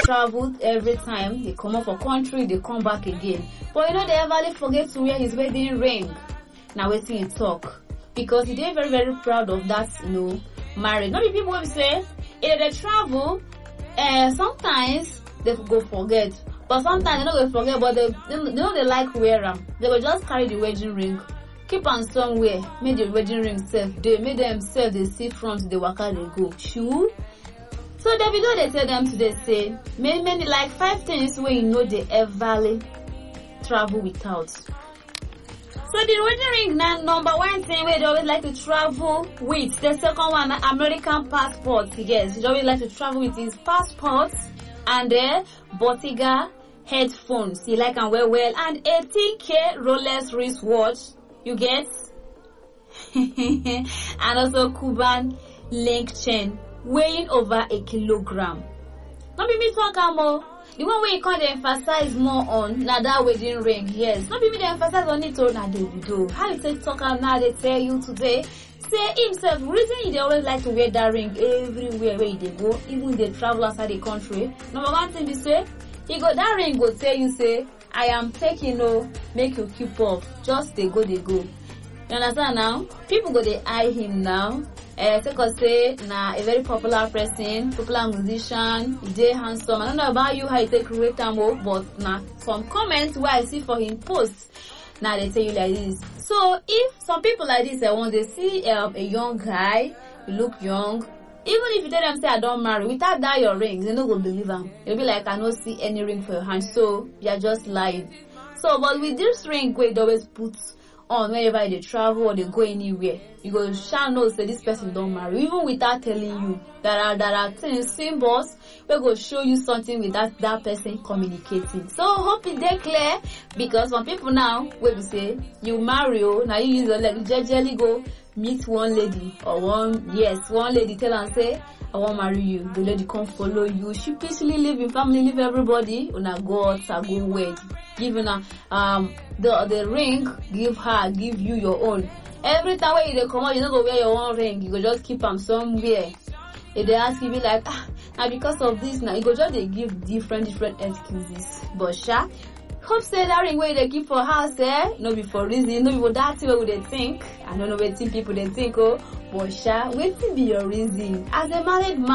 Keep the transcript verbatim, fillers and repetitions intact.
travel every time. They come up for country, they come back again. But you know, they ever forget to wear his wedding ring. Now wait till he talk. Because he did very, very proud of that, you know, marriage. Not the people will say, if they travel, uh, sometimes they go forget. But sometimes they don't go forget, but they, they, they know they like wear them. They will just carry the wedding ring. Keep on somewhere, make the wedding ring safe. They make themselves, they see front, they walk out, they go. Shoo. So Davido, they tell them today, say, many, many, like five things where you know they ever travel without. So the wedding ring now, number one thing where they always like to travel with. The second one, American passport. Yes, they always like to travel with his passport and the Bottega headphones. He like and wear well, and eighteen K Rolex wristwatch. You get? And also Cuban link chain weighing over a kilogram. Not be me talk more. The one way you can't emphasize more on now that wedding ring. Yes. Not be me they emphasize on it. Oh, now they do. How you take talk now they tell you today. Say himself, reason they always like to wear that ring everywhere where they go, even if they travel outside the country. Number one thing they say, he go that ring go tell you say, I am taking no, make you keep off. Just they go, they go. You understand now? People go they eye him now. Uh, because say nah, a very popular person, popular musician, he dey handsome. I don't know about you how you take create time, but nah, some comments where I see for him posts, now they tell you like this. So if some people like this, uh, when they see um, a young guy, you look young, even if you tell them say I don't marry, without that your ring, they no go believe them. They'll be like, I don't see any ring for your hand, so you're just lying. So but with this ring, where they always put on whenever they travel or they go anywhere, you go shall know say this person don't marry, even without telling you. There are there are things, symbols we go show you something with that that person communicating. So hope it dey clear, because some people now when we say you marry, oh now you use your leg jejely go meet one lady or one yes one lady tell and say I won't marry you. The lady come follow you. She peacefully live in family, leave everybody. Una go out, go wed. Give her um the the ring. Give her, give you your own. Every time when you come out, you don't go wear your own ring. You go just keep them somewhere. If they ask you, be like, ah, now because of this, now you go just they give different different excuses. But sha, hope say that ring where they keep for house, eh? No be for reason, no be for that thing where they think. I don't know what people they think, oh. But sha, what be your reason as a married man?